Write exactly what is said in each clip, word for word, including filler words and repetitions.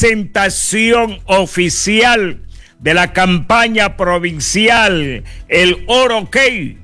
presentación oficial de la campaña provincial El Oro OK,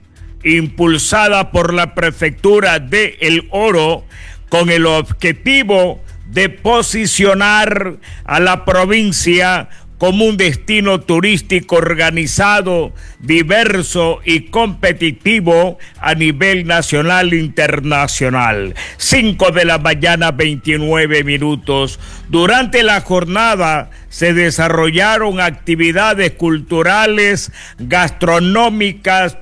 impulsada por la Prefectura de El Oro con el objetivo de posicionar a la provincia como un destino turístico organizado, diverso y competitivo a nivel nacional e internacional. Cinco de la mañana, veintinueve minutos. Durante la jornada se desarrollaron actividades culturales, gastronómicas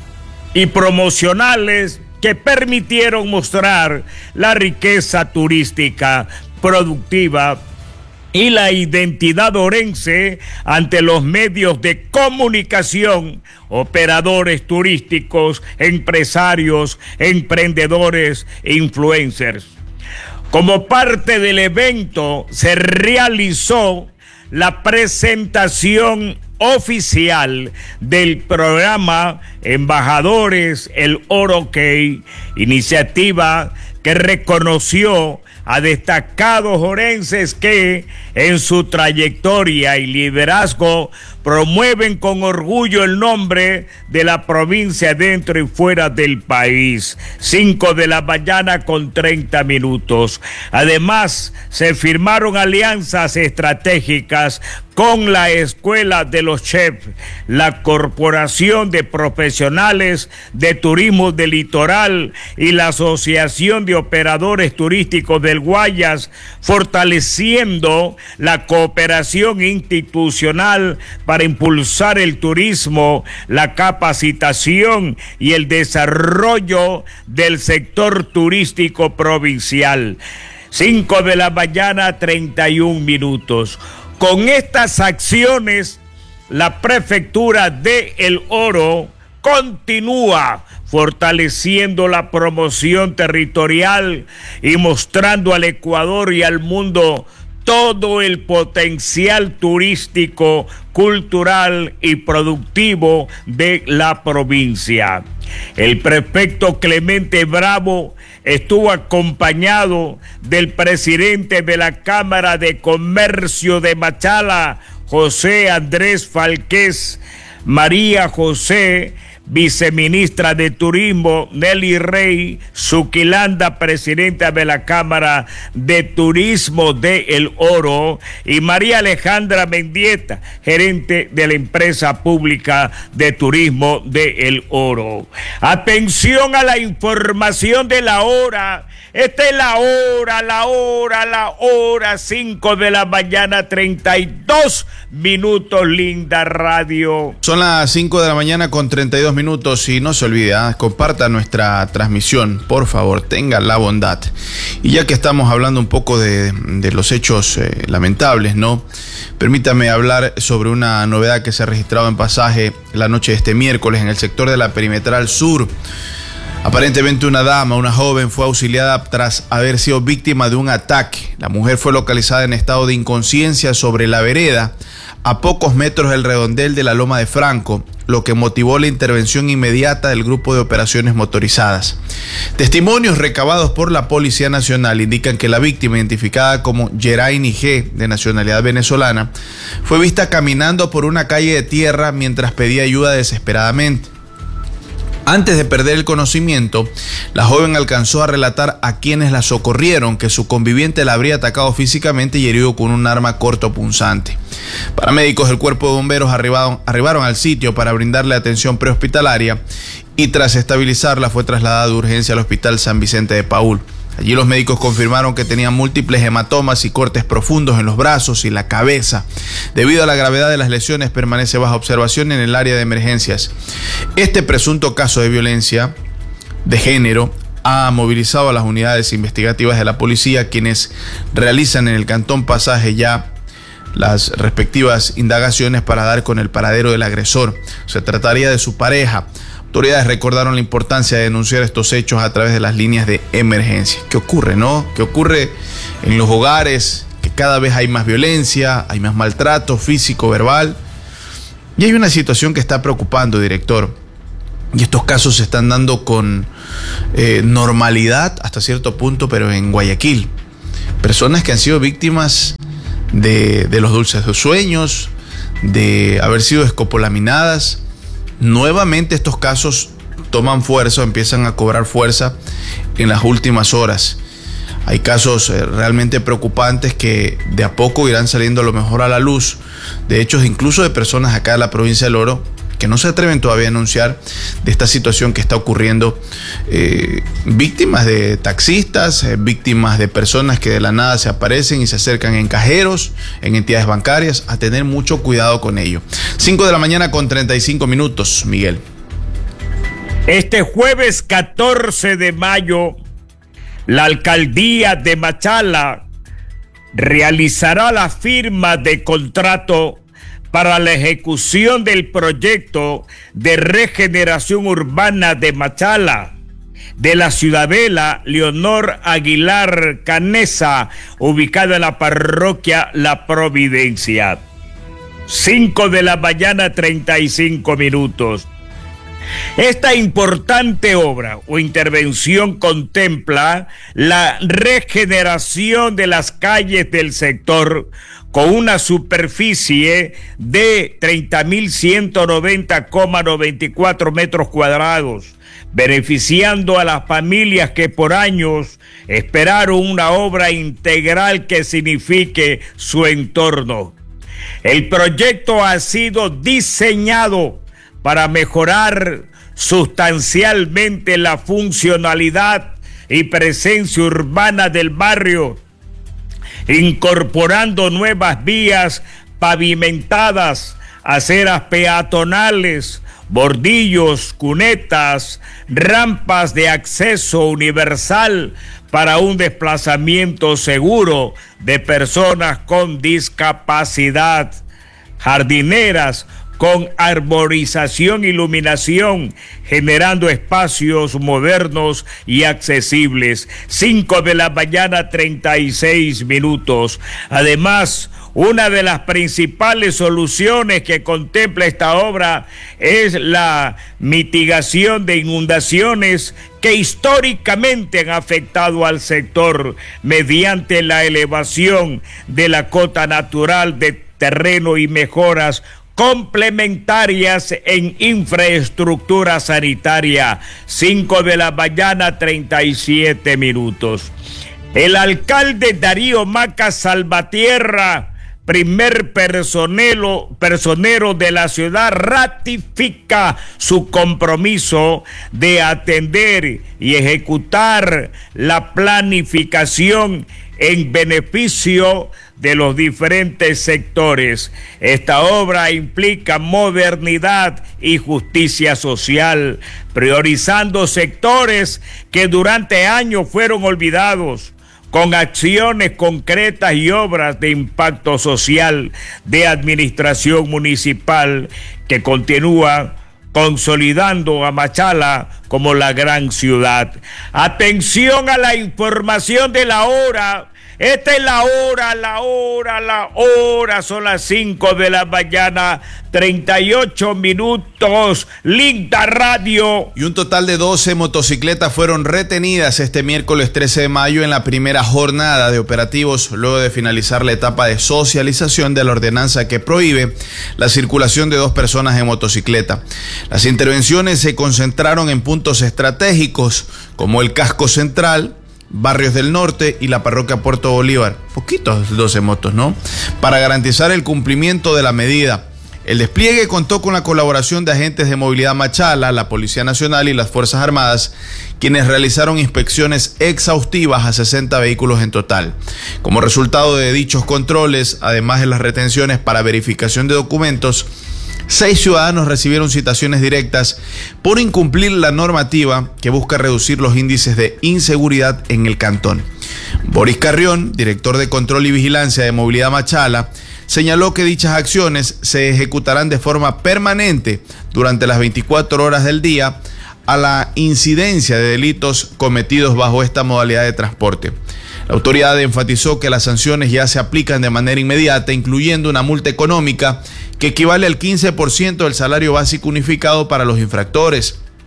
y promocionales que permitieron mostrar la riqueza turística, productiva y la identidad orense ante los medios de comunicación, operadores turísticos, empresarios, emprendedores e influencers. Como parte del evento se realizó la presentación oficial del programa Embajadores El Oro OK, iniciativa que reconoció a destacados orenses que en su trayectoria y liderazgo promueven con orgullo el nombre de la provincia dentro y fuera del país. Cinco de la mañana con treinta minutos. Además, se firmaron alianzas estratégicas con la Escuela de los Chefs, la Corporación de Profesionales de Turismo del Litoral y la Asociación de Operadores Turísticos del Guayas, fortaleciendo la cooperación institucional para impulsar el turismo, la capacitación y el desarrollo del sector turístico provincial. Cinco de la mañana, treinta y un minutos. Con estas acciones, la Prefectura de El Oro continúa fortaleciendo la promoción territorial y mostrando al Ecuador y al mundo todo el potencial turístico, cultural y productivo de la provincia. El prefecto Clemente Bravo estuvo acompañado del presidente de la Cámara de Comercio de Machala, José Andrés Falqués, María José, viceministra de Turismo, Nelly Rey, Zuquilanda, presidenta de la Cámara de Turismo de El Oro, y María Alejandra Mendieta, gerente de la empresa pública de turismo de El Oro. Atención a la información de la hora. Esta es la hora, la hora, la hora, cinco de la mañana, treinta y dos minutos, linda radio. Son las cinco de la mañana con treinta y dos minutos y no se olvide, ¿eh? Comparta nuestra transmisión, por favor, tenga la bondad. Y ya que estamos hablando un poco de, de los hechos eh, lamentables, ¿no? Permítame hablar sobre una novedad que se ha registrado en Pasaje la noche de este miércoles en el sector de la Perimetral Sur. Aparentemente una dama, una joven, fue auxiliada tras haber sido víctima de un ataque. La mujer fue localizada en estado de inconsciencia sobre la vereda, a pocos metros del redondel de la Loma de Franco, lo que motivó la intervención inmediata del Grupo de Operaciones Motorizadas. Testimonios recabados por la Policía Nacional indican que la víctima, identificada como Yeraini G, de nacionalidad venezolana, fue vista caminando por una calle de tierra mientras pedía ayuda desesperadamente. Antes de perder el conocimiento, la joven alcanzó a relatar a quienes la socorrieron que su conviviente la habría atacado físicamente y herido con un arma cortopunzante. Paramédicos del Cuerpo de Bomberos arribaron, arribaron al sitio para brindarle atención prehospitalaria y tras estabilizarla fue trasladada de urgencia al Hospital San Vicente de Paúl. Allí los médicos confirmaron que tenía múltiples hematomas y cortes profundos en los brazos y la cabeza. Debido a la gravedad de las lesiones, permanece bajo observación en el área de emergencias. Este presunto caso de violencia de género ha movilizado a las unidades investigativas de la policía, quienes realizan en el Cantón Pasaje ya las respectivas indagaciones para dar con el paradero del agresor. Se trataría de su pareja. Autoridades recordaron la importancia de denunciar estos hechos a través de las líneas de emergencia. ¿Qué ocurre, no? ¿Qué ocurre en los hogares? Que cada vez hay más violencia, hay más maltrato físico, verbal. Y hay una situación que está preocupando, director. Y estos casos se están dando con eh, normalidad hasta cierto punto, pero en Guayaquil. Personas que han sido víctimas de, de los dulces de sueños, de haber sido escopolaminadas. Nuevamente estos casos toman fuerza, empiezan a cobrar fuerza en las últimas horas. Hay casos eh, realmente preocupantes que de a poco irán saliendo a lo mejor a la luz, de hechos incluso de personas acá de la provincia del Oro que no se atreven todavía a anunciar de esta situación que está ocurriendo, eh, víctimas de taxistas, eh, víctimas de personas que de la nada se aparecen y se acercan en cajeros, en entidades bancarias, a tener mucho cuidado con ello. cinco de la mañana con treinta y cinco minutos, Miguel. Este jueves catorce de mayo, la alcaldía de Machala realizará la firma de contrato para la ejecución del proyecto de regeneración urbana de Machala, de la Ciudadela Leonor Aguilar Canesa, ubicada en la parroquia La Providencia. cinco de la mañana, treinta y cinco minutos. Esta importante obra o intervención contempla la regeneración de las calles del sector con una superficie de treinta mil ciento noventa coma noventa y cuatro metros cuadrados, beneficiando a las familias que por años esperaron una obra integral que signifique su entorno. El proyecto ha sido diseñado para mejorar sustancialmente la funcionalidad y presencia urbana del barrio, incorporando nuevas vías pavimentadas, aceras peatonales, bordillos, cunetas, rampas de acceso universal para un desplazamiento seguro de personas con discapacidad, jardineras con arborización e iluminación, generando espacios modernos y accesibles. cinco de la mañana, treinta y seis minutos. Además, una de las principales soluciones que contempla esta obra es la mitigación de inundaciones que históricamente han afectado al sector mediante la elevación de la cota natural de terreno y mejoras complementarias en infraestructura sanitaria. cinco de la mañana, treinta y siete minutos. El alcalde Darío Maca Salvatierra, primer personero, personero de la ciudad, ratifica su compromiso de atender y ejecutar la planificación en beneficio de los diferentes sectores. Esta obra implica modernidad y justicia social, priorizando sectores que durante años fueron olvidados, con acciones concretas y obras de impacto social de administración municipal que continúa consolidando a Machala como la gran ciudad. Atención a la información de la hora. Esta es la hora, la hora, la hora. Son las cinco de la mañana, treinta y ocho minutos. Linda Radio. Y un total de doce motocicletas fueron retenidas este miércoles trece de mayo en la primera jornada de operativos, luego de finalizar la etapa de socialización de la ordenanza que prohíbe la circulación de dos personas en motocicleta. Las intervenciones se concentraron en puntos estratégicos como el Casco Central, Barrios del Norte y la parroquia Puerto Bolívar. Poquitos doce motos, ¿no? Para garantizar el cumplimiento de la medida. El despliegue contó con la colaboración de agentes de Movilidad Machala, la Policía Nacional y las Fuerzas Armadas, quienes realizaron inspecciones exhaustivas a sesenta vehículos en total. Como resultado de dichos controles, además de las retenciones para verificación de documentos, seis ciudadanos recibieron citaciones directas por incumplir la normativa que busca reducir los índices de inseguridad en el cantón. Boris Carrión, director de Control y Vigilancia de Movilidad Machala, señaló que dichas acciones se ejecutarán de forma permanente durante las veinticuatro horas del día a la incidencia de delitos cometidos bajo esta modalidad de transporte. La autoridad enfatizó que las sanciones ya se aplican de manera inmediata, incluyendo una multa económica que equivale al quince por ciento del salario básico unificado para los infractores.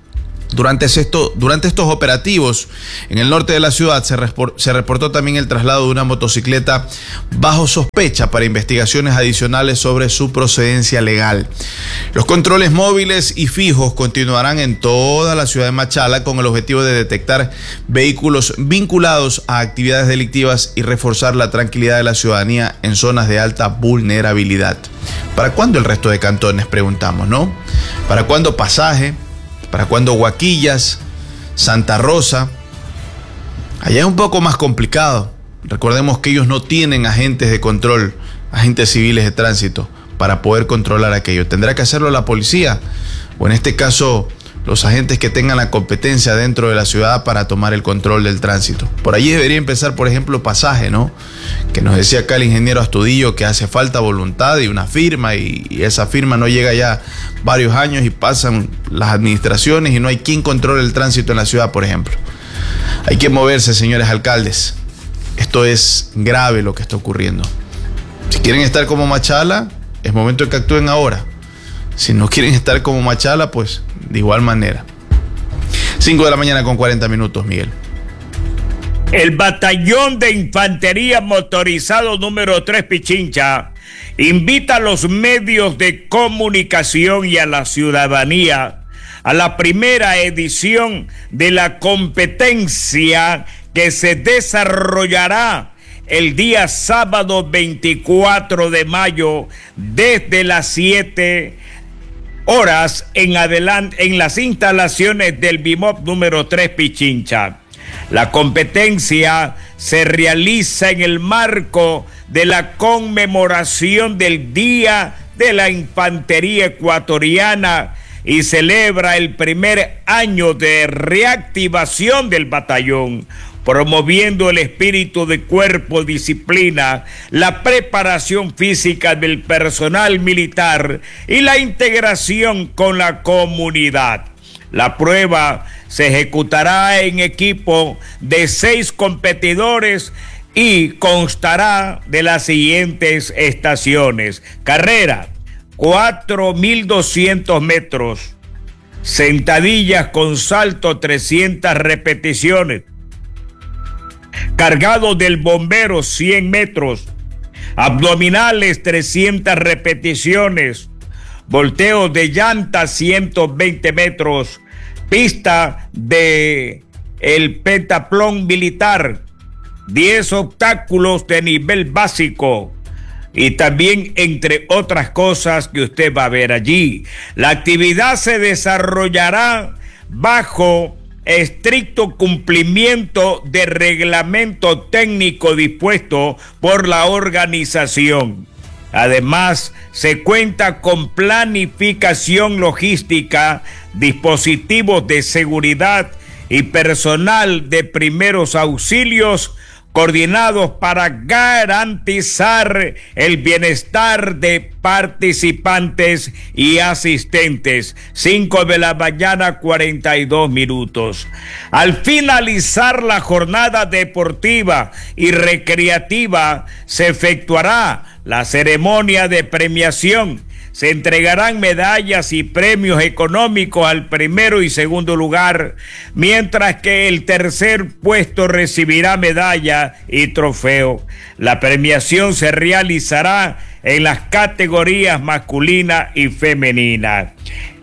Durante, esto, durante estos operativos en el norte de la ciudad se, report, se reportó también el traslado de una motocicleta bajo sospecha para investigaciones adicionales sobre su procedencia legal. Los controles móviles y fijos continuarán en toda la ciudad de Machala con el objetivo de detectar vehículos vinculados a actividades delictivas y reforzar la tranquilidad de la ciudadanía en zonas de alta vulnerabilidad. ¿Para cuándo el resto de cantones? Preguntamos, ¿no? ¿Para cuándo Pasaje? ¿Para cuándo Guaquillas, Santa Rosa? Allá es un poco más complicado. Recordemos que ellos no tienen agentes de control, agentes civiles de tránsito para poder controlar aquello. Tendrá que hacerlo la policía o en este caso los agentes que tengan la competencia dentro de la ciudad para tomar el control del tránsito. Por allí debería empezar, por ejemplo, Pasaje, ¿no? Que nos decía acá el ingeniero Astudillo que hace falta voluntad y una firma y, y esa firma no llega ya varios años y pasan las administraciones y no hay quien controle el tránsito en la ciudad, por ejemplo. Hay que moverse, señores alcaldes. Esto es grave lo que está ocurriendo. Si quieren estar como Machala, es momento de que actúen ahora. Si no quieren estar como Machala, pues de igual manera. cinco de la mañana con cuarenta minutos, Miguel. El batallón de infantería motorizado número tres Pichincha invita a los medios de comunicación y a la ciudadanía a la primera edición de la competencia que se desarrollará el día sábado veinticuatro de mayo desde las siete horas en adelante en las instalaciones del BIMOP número tres Pichincha. La competencia se realiza en el marco de la conmemoración del Día de la Infantería Ecuatoriana y celebra el primer año de reactivación del batallón, promoviendo el espíritu de cuerpo, disciplina, la preparación física del personal militar y la integración con la comunidad. La prueba se ejecutará en equipo de seis competidores y constará de las siguientes estaciones: carrera, cuatro mil doscientos metros, sentadillas con salto, trescientas repeticiones, cargado del bombero, cien metros, abdominales, trescientas repeticiones, volteo de llanta, ciento veinte metros, pista de el pentatlón militar, diez obstáculos de nivel básico y también entre otras cosas que usted va a ver allí. La actividad se desarrollará bajo estricto cumplimiento de reglamento técnico dispuesto por la organización. Además, se cuenta con planificación logística, dispositivos de seguridad y personal de primeros auxilios coordinados para garantizar el bienestar de participantes y asistentes. cinco de la mañana, cuarenta y dos minutos. Al finalizar la jornada deportiva y recreativa, se efectuará la ceremonia de premiación. Se entregarán medallas y premios económicos al primero y segundo lugar, mientras que el tercer puesto recibirá medalla y trofeo. La premiación se realizará en las categorías masculina y femenina.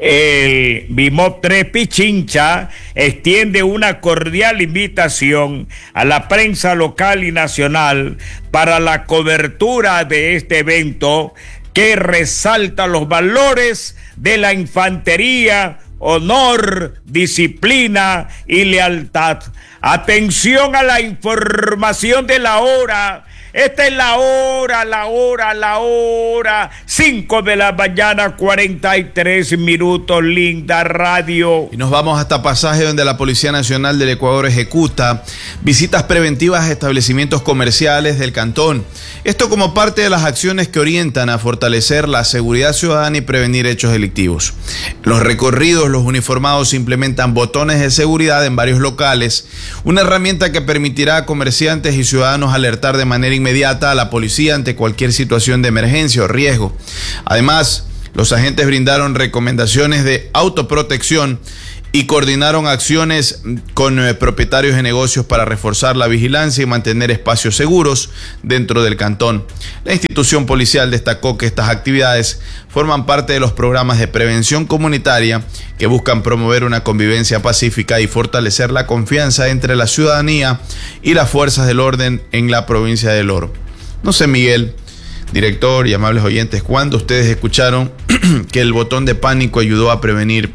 El BIMOP tres Pichincha extiende una cordial invitación a la prensa local y nacional para la cobertura de este evento, que resalta los valores de la infantería, honor, disciplina y lealtad. Atención a la información de la hora. Esta es la hora, la hora, la hora. cinco de la mañana, cuarenta y tres minutos, linda radio. Y nos vamos hasta Pasaje, donde la Policía Nacional del Ecuador ejecuta visitas preventivas a establecimientos comerciales del cantón. Esto como parte de las acciones que orientan a fortalecer la seguridad ciudadana y prevenir hechos delictivos. Los recorridos, los uniformados implementan botones de seguridad en varios locales, una herramienta que permitirá a comerciantes y ciudadanos alertar de manera inmediata a la policía ante cualquier situación de emergencia o riesgo. Además, los agentes brindaron recomendaciones de autoprotección y coordinaron acciones con eh, propietarios de negocios para reforzar la vigilancia y mantener espacios seguros dentro del cantón. La institución policial destacó que estas actividades forman parte de los programas de prevención comunitaria que buscan promover una convivencia pacífica y fortalecer la confianza entre la ciudadanía y las fuerzas del orden en la provincia del Oro. No sé, Miguel, director y amables oyentes, ¿cuándo ustedes escucharon que el botón de pánico ayudó a prevenir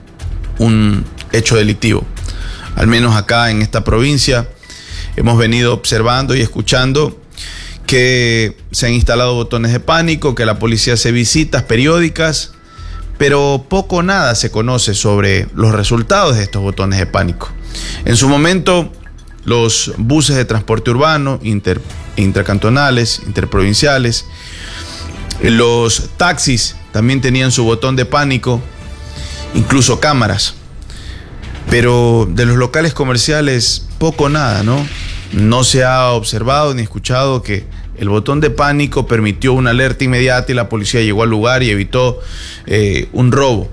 un hecho delictivo? Al menos acá en esta provincia hemos venido observando y escuchando que se han instalado botones de pánico, que la policía hace visitas periódicas, pero poco o nada se conoce sobre los resultados de estos botones de pánico. En su momento, los buses de transporte urbano, inter, intercantonales, interprovinciales, los taxis también tenían su botón de pánico, incluso cámaras. Pero de los locales comerciales, poco o nada, ¿no? No se ha observado ni escuchado que el botón de pánico permitió una alerta inmediata y la policía llegó al lugar y evitó eh, un robo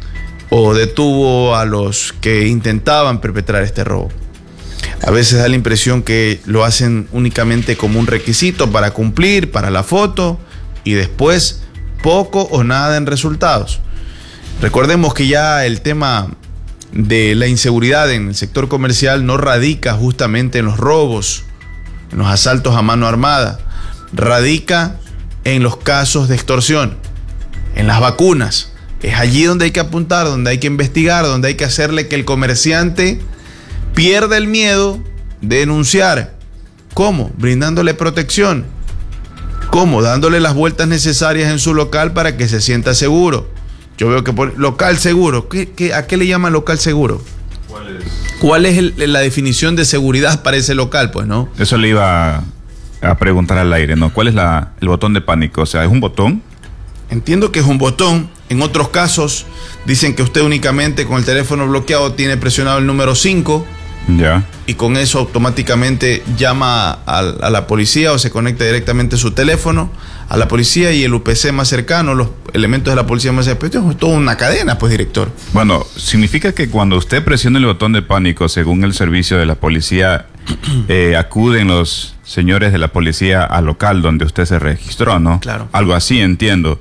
o detuvo a los que intentaban perpetrar este robo. A veces da la impresión que lo hacen únicamente como un requisito para cumplir, para la foto, y después poco o nada en resultados. Recordemos que ya el tema de la inseguridad en el sector comercial no radica justamente en los robos, en los asaltos a mano armada, radica en los casos de extorsión, en las vacunas. Es allí donde hay que apuntar, donde hay que investigar, donde hay que hacerle que el comerciante pierda el miedo de denunciar. ¿Cómo? Brindándole protección. ¿Cómo? Dándole las vueltas necesarias en su local para que se sienta seguro. Yo veo que por local seguro, ¿qué, qué, ¿a qué le llaman local seguro? ¿Cuál es, ¿Cuál es el, la definición de seguridad para ese local? Pues, ¿no? Eso le iba a, a preguntar al aire, ¿no? ¿Cuál es la, el botón de pánico? O sea, ¿es un botón? Entiendo que es un botón. En otros casos dicen que usted únicamente con el teléfono bloqueado tiene presionado el número cinco. Ya. Y con eso automáticamente llama a, a la policía o se conecta directamente su teléfono a la policía y el U P C más cercano, los elementos de la policía más cercanos. Es toda una cadena, pues, director. Bueno, significa que cuando usted presiona el botón de pánico, según el servicio de la policía, eh, acuden los señores de la policía al local donde usted se registró, ¿no? Claro. Algo así, entiendo.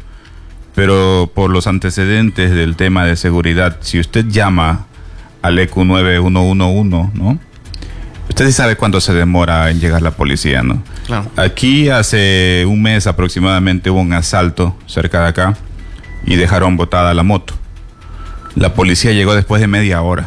Pero por los antecedentes del tema de seguridad, si usted llama al E Q nueve uno uno uno, ¿no? Usted sí sabe cuánto se demora en llegar la policía, ¿no? Claro. Aquí hace un mes aproximadamente hubo un asalto cerca de acá y dejaron botada la moto. La policía llegó después de media hora.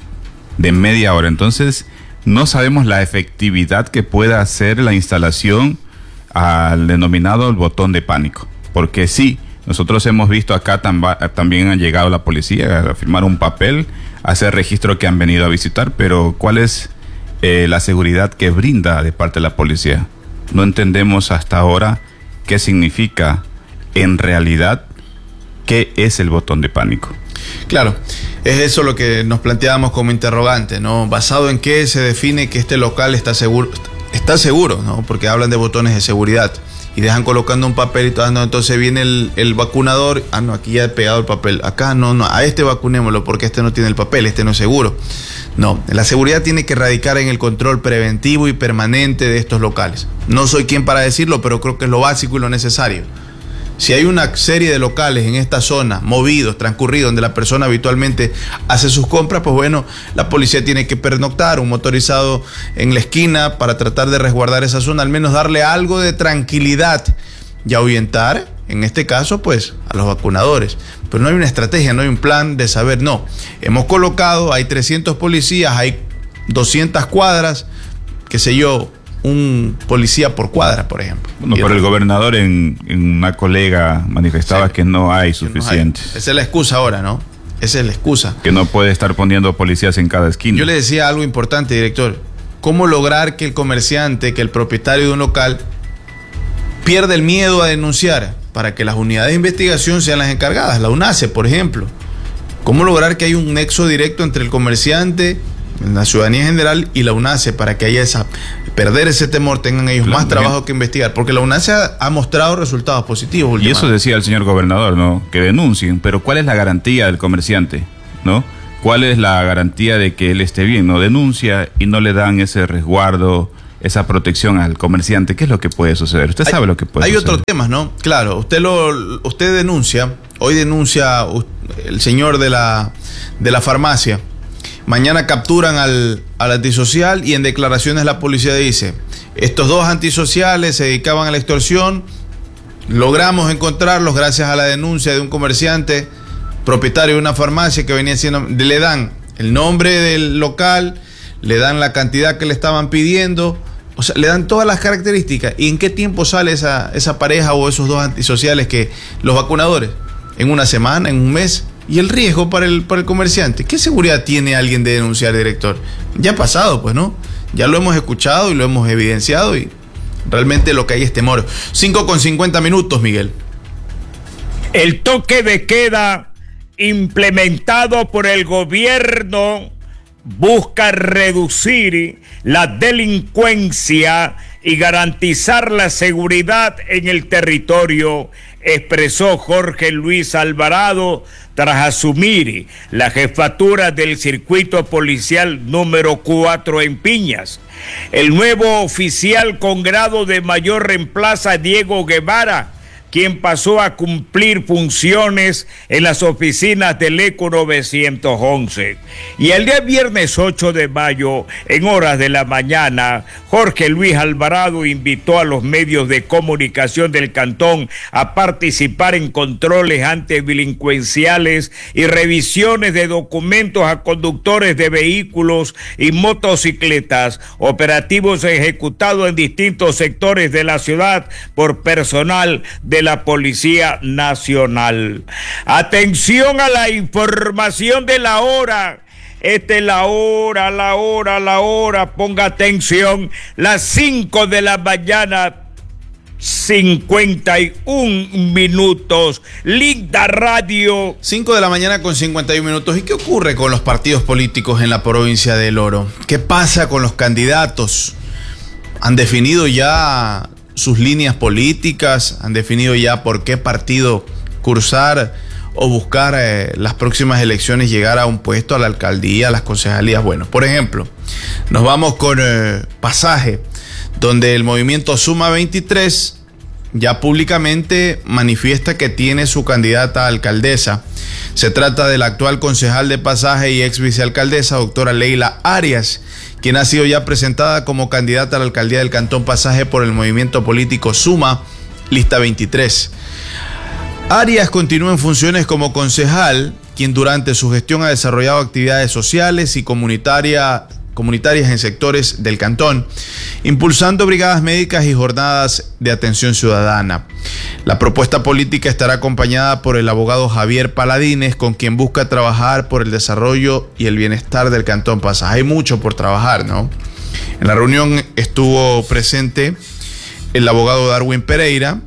De media hora. Entonces, no sabemos la efectividad que pueda hacer la instalación al denominado el botón de pánico. Porque sí, nosotros hemos visto acá tamba, también han llegado la policía a firmar un papel, a hacer registro que han venido a visitar, pero ¿cuál es eh, la seguridad que brinda de parte de la policía? No entendemos hasta ahora qué significa en realidad, qué es el botón de pánico. Claro, es eso lo que nos planteábamos como interrogante, ¿no? Basado en qué se define que este local está seguro, está seguro, ¿no? Porque hablan de botones de seguridad y dejan colocando un papel y todo, no, entonces viene el, el vacunador, ah, no, aquí ya he pegado el papel, acá no, no, a este vacunémoslo porque este no tiene el papel, este no es seguro. No, la seguridad tiene que radicar en el control preventivo y permanente de estos locales. No soy quien para decirlo, pero creo que es lo básico y lo necesario. Si hay una serie de locales en esta zona, movidos, transcurridos, donde la persona habitualmente hace sus compras, pues bueno, la policía tiene que pernoctar un motorizado en la esquina para tratar de resguardar esa zona, al menos darle algo de tranquilidad y ahuyentar, en este caso, pues, a los vacunadores. Pero no hay una estrategia, no hay un plan de saber, no. Hemos colocado, hay trescientos policías, hay doscientas cuadras, qué sé yo, un policía por cuadra, por ejemplo. Bueno, pero el gobernador en, en una colega manifestaba sí, que no hay suficientes. No hay. Esa es la excusa ahora, ¿no? Esa es la excusa. Que no puede estar poniendo policías en cada esquina. Yo le decía algo importante, director. ¿Cómo lograr que el comerciante, que el propietario de un local pierda el miedo a denunciar para que las unidades de investigación sean las encargadas? La UNACE, por ejemplo. ¿Cómo lograr que haya un nexo directo entre el comerciante, la ciudadanía en general y la UNACE para que haya esa, perder ese temor, tengan ellos claro, más trabajo bien. que investigar? Porque la UNACE ha, ha mostrado resultados positivos últimamente. Y eso decía el señor gobernador, ¿no? Que denuncien, pero ¿cuál es la garantía del comerciante, ¿no? ¿cuál es la garantía de que él esté bien? No denuncia y no le dan ese resguardo, esa protección al comerciante. ¿Qué es lo que puede suceder? Usted hay, sabe lo que puede hay suceder. Hay otros temas, ¿no? Claro, usted lo, usted denuncia, hoy denuncia el señor de la, de la farmacia. Mañana capturan al, al antisocial y en declaraciones la policía dice, estos dos antisociales se dedicaban a la extorsión, logramos encontrarlos gracias a la denuncia de un comerciante propietario de una farmacia que venía siendo, le dan el nombre del local, le dan la cantidad que le estaban pidiendo, o sea, le dan todas las características. ¿Y en qué tiempo sale esa, esa pareja o esos dos antisociales que los vacunadores? ¿En una semana, en un mes? ¿Y el riesgo para el, para el comerciante? ¿Qué seguridad tiene alguien de denunciar, director? Ya ha pasado, pues, ¿no? Ya lo hemos escuchado y lo hemos evidenciado y realmente lo que hay es temor. cinco con cincuenta minutos, Miguel. El toque de queda implementado por el gobierno busca reducir la delincuencia y garantizar la seguridad en el territorio, expresó Jorge Luis Alvarado tras asumir la jefatura del circuito policial número cuatro en Piñas. El nuevo oficial con grado de mayor reemplaza a Diego Guevara, quien pasó a cumplir funciones en las oficinas del ECO novecientos once. Y el día viernes ocho de mayo, en horas de la mañana, Jorge Luis Alvarado invitó a los medios de comunicación del cantón a participar en controles antidelincuenciales y revisiones de documentos a conductores de vehículos y motocicletas, operativos ejecutados en distintos sectores de la ciudad por personal de la Policía Nacional. Atención a la información de la hora. Esta es la hora, la hora, la hora. Ponga atención. Las cinco de la mañana, cincuenta y un minutos. Linda Radio. cinco de la mañana con cincuenta y un minutos. ¿Y qué ocurre con los partidos políticos en la provincia del Oro? ¿Qué pasa con los candidatos? ¿Han definido ya sus líneas políticas? ¿Han definido ya por qué partido cursar o buscar eh, las próximas elecciones llegar a un puesto, a la alcaldía, a las concejalías? Bueno, por ejemplo, nos vamos con eh, Pasaje, donde el movimiento Suma veintitrés ya públicamente manifiesta que tiene su candidata a alcaldesa. Se trata de la actual concejal de Pasaje y ex vicealcaldesa, doctora Leila Arias, quien ha sido ya presentada como candidata a la alcaldía del Cantón Pasaje por el movimiento político Suma, lista veintitrés. Arias continúa en funciones como concejal, quien durante su gestión ha desarrollado actividades sociales y comunitaria, comunitarias en sectores del cantón, impulsando brigadas médicas y jornadas de atención ciudadana. La propuesta política estará acompañada por el abogado Javier Paladines, con quien busca trabajar por el desarrollo y el bienestar del Cantón Pasaje. Hay mucho por trabajar, ¿no? En la reunión estuvo presente el abogado Darwin Pereira,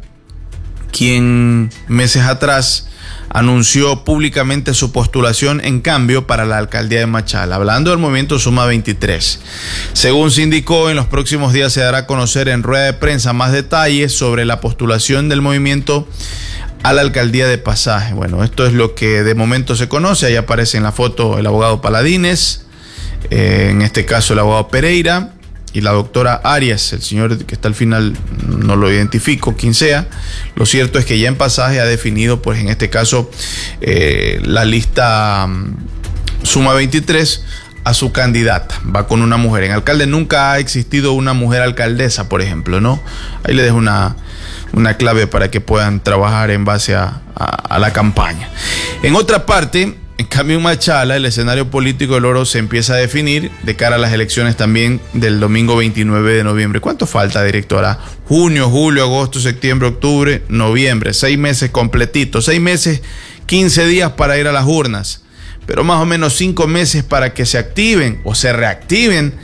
quien meses atrás anunció públicamente su postulación en cambio para la alcaldía de Machala, hablando del movimiento Suma veintitrés. Según se indicó, en los próximos días se dará a conocer en rueda de prensa más detalles sobre la postulación del movimiento a la alcaldía de Pasaje. Bueno, esto es lo que de momento se conoce. Ahí aparece en la foto el abogado Paladines, eh, en este caso el abogado Pereira, y la doctora Arias, el señor que está al final no lo identifico, quien sea. Lo cierto es que ya en Pasaje ha definido, pues en este caso, eh, la lista um, Suma veintitrés a su candidata. Va con una mujer. En alcalde nunca ha existido una mujer alcaldesa, por ejemplo, ¿no? Ahí le dejo una, una clave para que puedan trabajar en base a, a, a la campaña. En otra parte, en cambio en Machala, el escenario político del Oro se empieza a definir de cara a las elecciones también del domingo veintinueve de noviembre. ¿Cuánto falta, directora? Junio, julio, agosto, septiembre, octubre, noviembre. Seis meses completitos. Seis meses, quince días para ir a las urnas. Pero más o menos cinco meses para que se activen o se reactiven.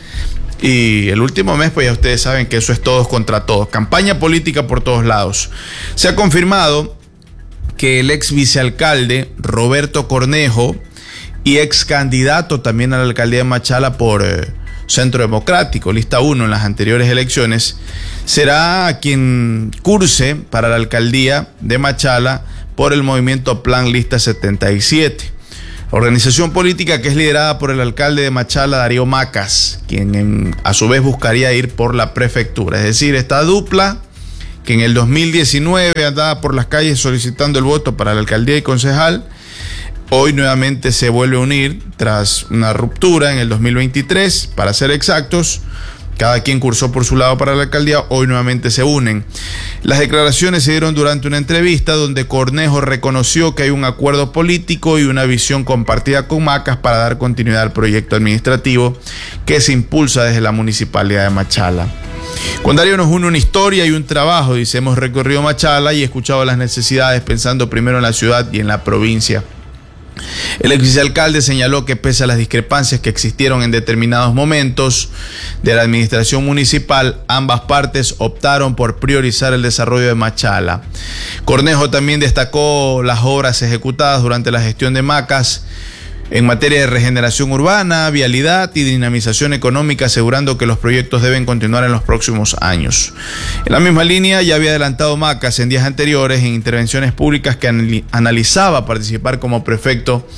Y el último mes, pues ya ustedes saben que eso es todos contra todos. Campaña política por todos lados. Se ha confirmado que el ex vicealcalde Roberto Cornejo y ex candidato también a la alcaldía de Machala por eh, Centro Democrático, lista uno en las anteriores elecciones, será quien curse para la alcaldía de Machala por el movimiento Plan Lista setenta y siete. Organización política que es liderada por el alcalde de Machala, Darío Macas, quien en, a su vez buscaría ir por la prefectura. Es decir, esta dupla que en el dos mil diecinueve andaba por las calles solicitando el voto para la alcaldía y concejal, hoy nuevamente se vuelve a unir tras una ruptura en el dos mil veintitrés, para ser exactos. Cada quien cursó por su lado para la alcaldía, hoy nuevamente se unen. Las declaraciones se dieron durante una entrevista donde Cornejo reconoció que hay un acuerdo político y una visión compartida con Macas para dar continuidad al proyecto administrativo que se impulsa desde la Municipalidad de Machala. Con Darío nos une una historia y un trabajo, dice, hemos recorrido Machala y escuchado las necesidades pensando primero en la ciudad y en la provincia. El exalcalde señaló que pese a las discrepancias que existieron en determinados momentos de la administración municipal, ambas partes optaron por priorizar el desarrollo de Machala. Cornejo también destacó las obras ejecutadas durante la gestión de Macas en materia de regeneración urbana, vialidad y dinamización económica, asegurando que los proyectos deben continuar en los próximos años. En la misma línea, ya había adelantado Macas en días anteriores en intervenciones públicas que analizaba participar como prefecto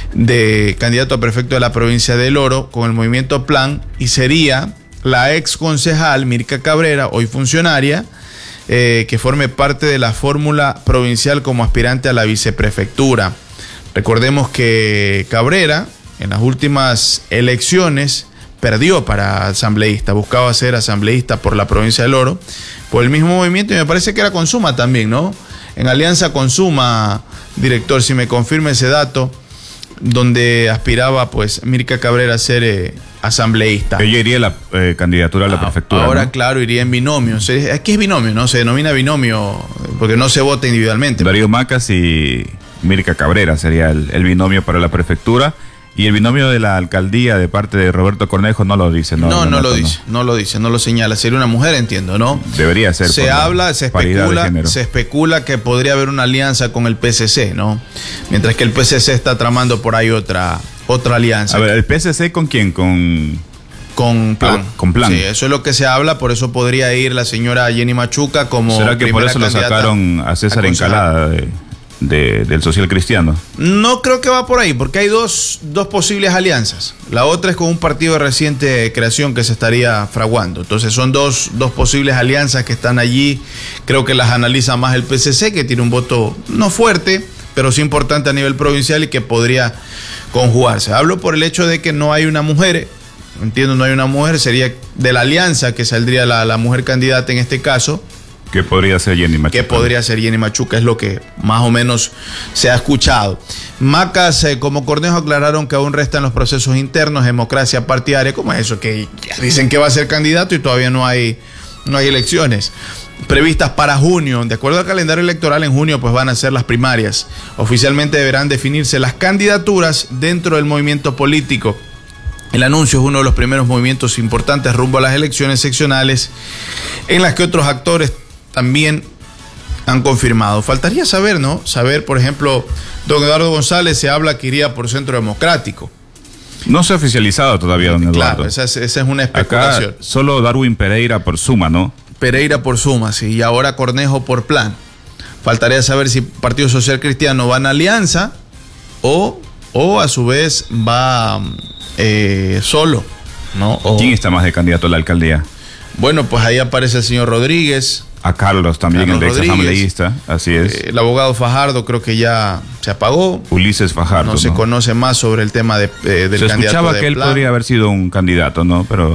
de candidato a prefecto de la provincia del Oro con el movimiento Plan, y sería la ex concejal Mirka Cabrera, hoy funcionaria, eh, que forme parte de la fórmula provincial como aspirante a la viceprefectura. Recordemos que Cabrera en las últimas elecciones perdió para asambleísta, buscaba ser asambleísta por la provincia del Oro, por el mismo movimiento, y me parece que era Consuma también, ¿no? En alianza Consuma, director, si me confirma ese dato, donde aspiraba pues Mirka Cabrera a ser eh, asambleísta. Ella iría a la eh, candidatura a la ah, prefectura, ahora, ¿no? Claro, iría en binomio. Se, aquí es binomio, ¿no? Se denomina binomio porque no se vota individualmente. Darío Macas y Mirka Cabrera sería el, el binomio para la prefectura, y el binomio de la alcaldía de parte de Roberto Cornejo no lo dice, ¿no? No, no, no lo no. dice, no lo dice, no lo señala. Sería una mujer, entiendo, ¿no? Debería ser. Se habla, se especula, de se especula que podría haber una alianza con el P C C, ¿no? Mientras que el P C C está tramando por ahí otra, otra alianza. A ver, ¿el P C C con quién? Con... Con Plan. Ah, con Plan. Sí, eso es lo que se habla, por eso podría ir la señora Jenny Machuca como ¿Será que por eso lo sacaron a César a Encalada de, de, del Social Cristiano? No creo que va por ahí, porque hay dos, dos posibles alianzas. La otra es con un partido de reciente creación que se estaría fraguando. Entonces son dos, dos posibles alianzas que están allí. Creo que las analiza más el P C C, que tiene un voto no fuerte, pero sí importante a nivel provincial y que podría conjugarse. Hablo por el hecho de que no hay una mujer. Entiendo, no hay una mujer, sería de la alianza que saldría la, la mujer candidata en este caso. Que podría ser Jenny Machuca. Que podría ser Jenny Machuca, es lo que más o menos se ha escuchado. Macas, eh, como Cornejo, aclararon que aún restan los procesos internos, democracia partidaria, como es eso, que dicen que va a ser candidato y todavía no hay, no hay elecciones previstas para junio. De acuerdo al calendario electoral, en junio pues van a ser las primarias. Oficialmente deberán definirse las candidaturas dentro del movimiento político. El anuncio es uno de los primeros movimientos importantes rumbo a las elecciones seccionales, en las que otros actores también han confirmado. Faltaría saber, ¿no? Saber, por ejemplo, don Eduardo González, se habla que iría por Centro Democrático. No se ha oficializado todavía, don Eduardo. Claro, esa es, esa es una especulación. Acá solo Darwin Pereira por Suma, ¿no? Pereira por Suma, sí, y ahora Cornejo por Plan. Faltaría saber si Partido Social Cristiano va en alianza o, o a su vez va... Eh, solo, ¿no? O, ¿quién está más de candidato a la alcaldía? Bueno, pues ahí aparece el señor Rodríguez. A Carlos también, Carlos el ex asambleísta, así es. Eh, el abogado Fajardo creo que ya se apagó. Ulises Fajardo. No, ¿no? se conoce más sobre el tema de, eh, del se candidato. Se escuchaba de que él Plan. podría haber sido un candidato, ¿no? Pero...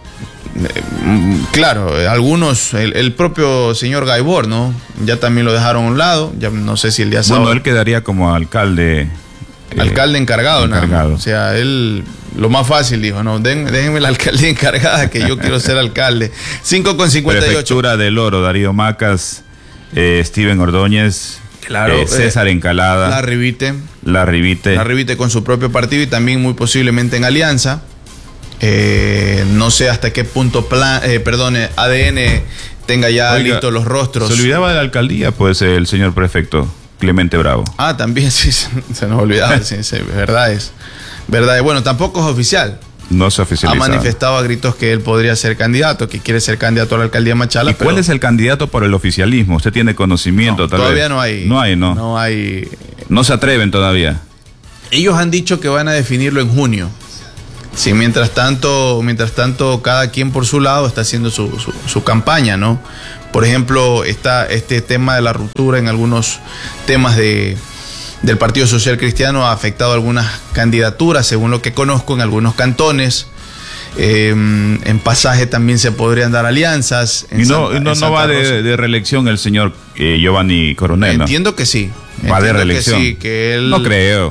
Eh, claro, eh, algunos, el, el propio señor Gaibor, ¿no? Ya también lo dejaron a un lado, ya no sé si el día sábado. Bueno, él quedaría como alcalde... Alcalde eh, encargado, encargado. ¿no? O sea, él lo más fácil dijo, no, Den, déjenme la alcaldía encargada, que yo quiero ser alcalde. cinco con cincuenta y ocho. Prefectura del Oro, Darío Macas, eh, Steven Ordóñez, claro, eh, César eh, Encalada, La Rivite. La Rivite. La Rivite con su propio partido y también muy posiblemente en alianza. Eh, no sé hasta qué punto, plan, eh, perdón, A D N tenga ya Oiga, listos los rostros. Se olvidaba de la alcaldía, pues, el señor prefecto Clemente Bravo. Ah, también, sí, se, se nos olvidaba, sí, sí, verdad es. Verdad es. Bueno, tampoco es oficial. No se oficializado. Ha manifestado a gritos que él podría ser candidato, que quiere ser candidato a la alcaldía de Machala. ¿Y cuál pero... es el candidato por el oficialismo? ¿Usted tiene conocimiento? No, tal todavía vez? no hay. No hay, ¿no? No hay. No se atreven todavía. ellos han dicho que van a definirlo en junio. Sí, mientras tanto, mientras tanto, cada quien por su lado está haciendo su, su, su campaña, ¿no? Por ejemplo, está este tema de la ruptura en algunos temas de, del Partido Social Cristiano ha afectado algunas candidaturas, según lo que conozco, en algunos cantones. Eh, en Pasaje también se podrían dar alianzas. Y no, Santa, no, no va de, de reelección el señor eh, Giovanni Coronel, ¿no? Entiendo que sí. Va de reelección. Que sí, que él... No creo.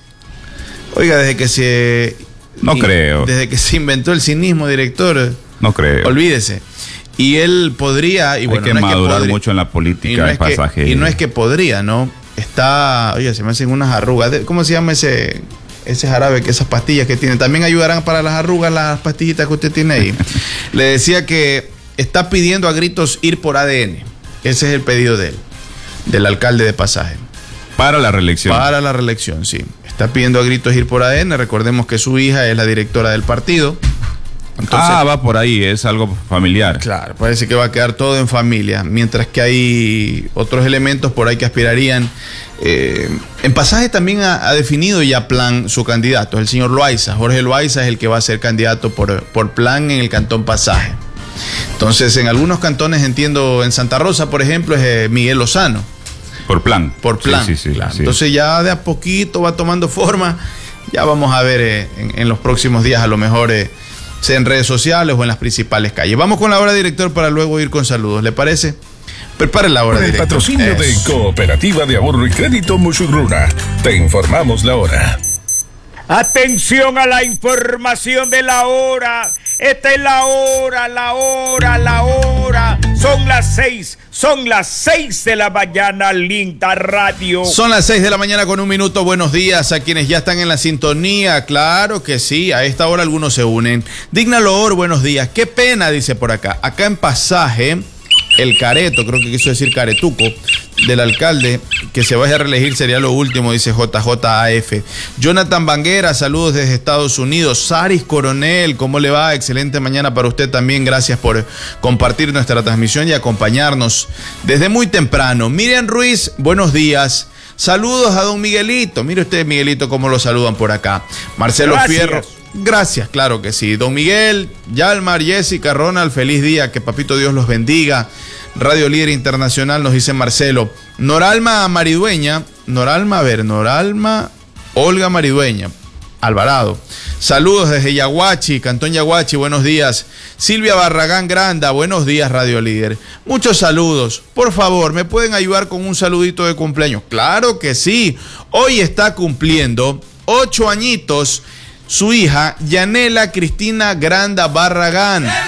Oiga, desde que se... No y, creo. Desde que se inventó el cinismo, director. No creo. Olvídese. Y él podría... Y Hay bueno, que no madurar es que podría, mucho en la política, y no de es Pasaje. Que, y no es que podría, ¿no? Está... Oye, se me hacen unas arrugas. ¿Cómo se llama ese, ese jarabe, que esas pastillas que tiene? También ayudarán para las arrugas las pastillitas que usted tiene ahí. Le decía que está pidiendo a gritos ir por A D N. Ese es el pedido de él, del alcalde de Pasaje. Para la reelección. Para la reelección, sí. Está pidiendo a gritos ir por A D N. Recordemos que su hija es la directora del partido. Entonces, ah, va por ahí, es algo familiar. Claro, parece que va a quedar todo en familia. Mientras que hay otros elementos por ahí que aspirarían. Eh, en Pasaje también ha, ha definido ya Plan su candidato, el señor Loaiza. Jorge Loaiza es el que va a ser candidato por, por Plan en el cantón Pasaje. Entonces, en algunos cantones, entiendo, en Santa Rosa, por ejemplo, es eh, Miguel Lozano. Por Plan. Por Plan. Sí, sí, sí, claro. sí. Entonces ya de a poquito va tomando forma. Ya vamos a ver eh, en, en los próximos días, a lo mejor, eh, sea en redes sociales o en las principales calles. Vamos con la hora, director, para luego ir con saludos. ¿Le parece? Prepare la hora, Con el director. patrocinio Eso. de Cooperativa de Ahorro y Crédito Muchugruna, te informamos la hora. Atención a la información de la hora. Esta es la hora, la hora, la hora. Son las seis, son las seis de la mañana, Linda Radio. Son las seis de la mañana con un minuto. Buenos días a quienes ya están en la sintonía. Claro que sí, a esta hora algunos se unen. Digna Loor, buenos días. Qué pena, dice por acá. Acá en Pasaje, el careto, creo que quiso decir caretuco, del alcalde, que se vaya a reelegir sería lo último, dice J J A F. Jonathan Banguera, saludos desde Estados Unidos. Saris Coronel, ¿cómo le va? Excelente mañana para usted también. Gracias por compartir nuestra transmisión y acompañarnos desde muy temprano. Miriam Ruiz, buenos días. Saludos a don Miguelito. Mire usted, Miguelito, cómo lo saludan por acá. Marcelo Gracias. Fierro. Gracias, claro que sí. Don Miguel, Yalmar, Jessica, Ronald, feliz día, que papito Dios los bendiga. Radio Líder Internacional, nos dice Marcelo. Noralma Maridueña, Noralma, a ver, Noralma, Olga Maridueña, Alvarado. Saludos desde Yaguachi, Cantón Yaguachi, buenos días. Silvia Barragán Granda, buenos días, Radio Líder. Muchos saludos. Por favor, ¿me pueden ayudar con un saludito de cumpleaños? Claro que sí. Hoy está cumpliendo ocho añitos su hija, Yanela Cristina Granda Barragán. ¡Que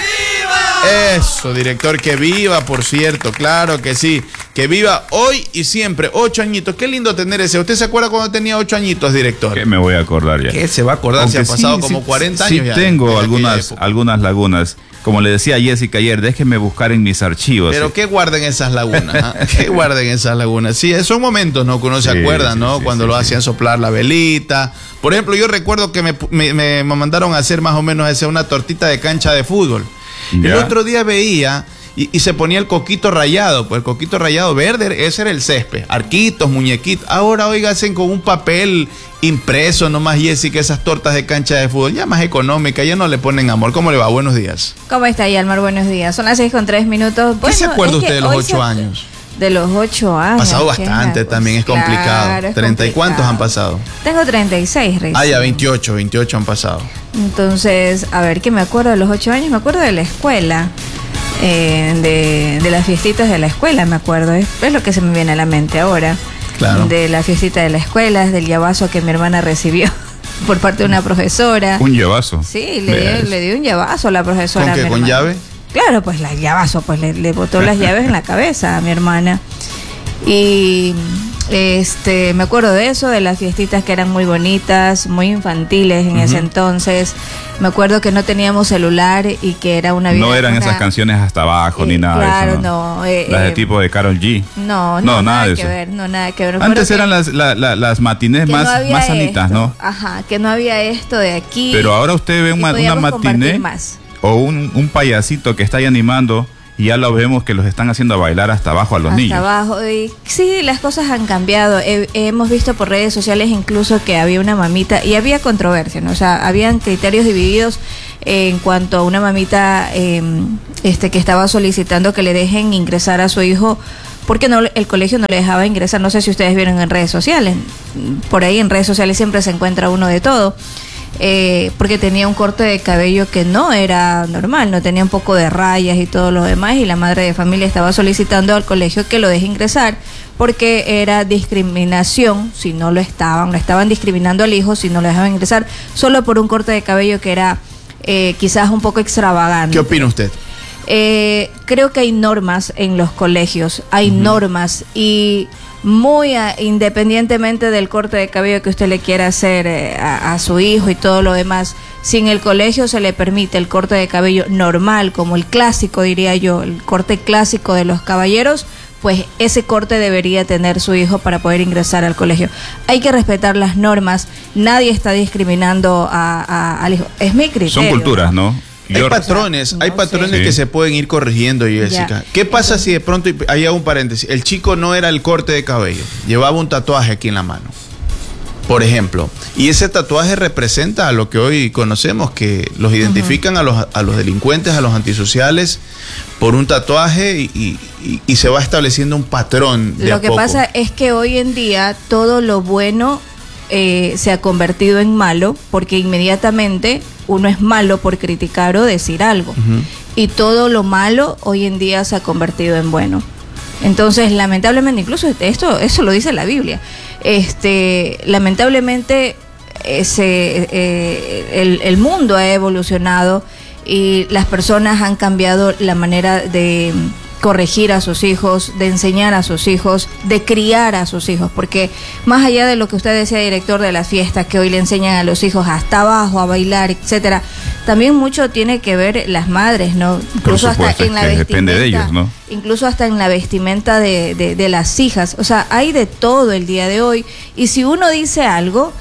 viva! Eso, director, que viva, por cierto, claro que sí. Que viva hoy y siempre, ocho añitos. Qué lindo tener ese. ¿Usted se acuerda cuando tenía ocho añitos, director? ¿Qué me voy a acordar ya? ¿Qué se va a acordar? Aunque se ha pasado sí, como sí, cuarenta sí años ya. tengo desde algunas, aquella época. algunas lagunas. Como le decía a Jessica ayer, déjeme buscar en mis archivos. Pero ¿sí? ¿qué guarden esas lagunas? ¿Ah? ¿Qué guarden esas lagunas? Sí, son momentos, ¿no? Que uno se Sí, acuerda, sí, ¿no? sí, Cuando sí, lo sí. hacían soplar la velita. Por ejemplo, yo recuerdo que me, me, me mandaron a hacer más o menos ese, una tortita de cancha de fútbol. ¿Ya? El otro día veía y, y se ponía el coquito rayado, pues el coquito rayado verde, ese era el césped. Arquitos, muñequitos. Ahora, oiga, hacen con un papel impreso nomás, Jessica, esas tortas de cancha de fútbol, ya más económica, ya no le ponen amor. ¿Cómo le va? Buenos días. ¿Cómo está, Yalmar? Buenos días. Son las seis con tres minutos. ¿Qué se acuerda es que usted de los hoy ocho se- años? De los ocho años. Pasado qué bastante nervios. también, es Claro, complicado. es ¿Treinta y cuántos han pasado? Tengo treinta y seis, recién. Ah, ya, veintiocho, veintiocho han pasado. Entonces, a ver, ¿qué me acuerdo de los ocho años? Me acuerdo de la escuela. eh, de, de las fiestitas de la escuela, me acuerdo. Es, es lo que se me viene a la mente ahora. Claro. De la fiestita de la escuela, del llavazo que mi hermana recibió por parte de una profesora. Un llevazo. Sí, le Vea dio, eso. le dio un llavazo a la profesora. ¿Con a qué? mi ¿Con hermana. llave? Claro, pues la llavazo, pues le, le botó las llaves en la cabeza a mi hermana. Y este me acuerdo de eso, de las fiestitas que eran muy bonitas, muy infantiles en ese entonces. Me acuerdo que no teníamos celular y que era una vida. No eran una- esas canciones hasta abajo Eh, ni nada claro, de eso. ¿no? no, eh, Las de eh, tipo de Karol G. No, no, No, nada nada, de que eso. ver, no, nada que ver. Me Antes acuerdo eran que- las, la- la- las matinés que más, no había más sanitas, esto. ¿no? Ajá, que no había esto de aquí. Pero ahora usted ve y una, una podíamos compartir matiné más. o un, un payasito que está ahí animando y ya lo vemos que los están haciendo bailar hasta abajo a los hasta niños. abajo. Y sí, las cosas han cambiado. He- hemos visto por redes sociales incluso que había una mamita y había controversia, ¿no? O sea, habían criterios divididos en cuanto a una mamita eh, este, que estaba solicitando que le dejen ingresar a su hijo porque no, el colegio no le dejaba ingresar. No sé si ustedes vieron en redes sociales. Por ahí en redes sociales siempre se encuentra uno de todo. Eh, porque tenía un corte de cabello que no era normal, no tenía un poco de rayas y todo lo demás, y la madre de familia estaba solicitando al colegio que lo deje ingresar porque era discriminación si no lo estaban, lo estaban discriminando al hijo si no lo dejaban ingresar solo por un corte de cabello que era eh, quizás un poco extravagante. ¿Qué opina usted? Eh, creo que hay normas en los colegios, hay uh-huh. normas y muy a, independientemente del corte de cabello que usted le quiera hacer eh, a, a su hijo y todo lo demás, si en el colegio se le permite el corte de cabello normal, como el clásico diría yo, el corte clásico de los caballeros, pues ese corte debería tener su hijo para poder ingresar al colegio. Hay que respetar las normas, nadie está discriminando a, a, al hijo, es mi criterio. Son culturas, ¿no? Hay Yo, patrones, no hay patrones sé. que Sí. se pueden ir corrigiendo, Jessica. Ya. ¿Qué pasa si de pronto, ahí hago un paréntesis, el chico no era el corte de cabello, llevaba un tatuaje aquí en la mano, por ejemplo, y ese tatuaje representa a lo que hoy conocemos, que los identifican uh-huh. a, los, a los delincuentes, a los antisociales, por un tatuaje y, y, y se va estableciendo un patrón de Lo a que poco. pasa es que hoy en día todo lo bueno eh, se ha convertido en malo, porque inmediatamente uno es malo por criticar o decir algo. Uh-huh. Y todo lo malo hoy en día se ha convertido en bueno. Entonces, lamentablemente, incluso esto, eso lo dice la Biblia. Este, lamentablemente, ese, eh, el, el mundo ha evolucionado y las personas han cambiado la manera de corregir a sus hijos, de enseñar a sus hijos, de criar a sus hijos, porque más allá de lo que usted decía, director, de las fiestas que hoy le enseñan a los hijos hasta abajo a bailar, etcétera, también mucho tiene que ver las madres, ¿no? Incluso Por supuesto, hasta en la que vestimenta, depende de ellos, ¿no? Incluso hasta en la vestimenta de, de, de las hijas, o sea, hay de todo el día de hoy, y si uno dice algo,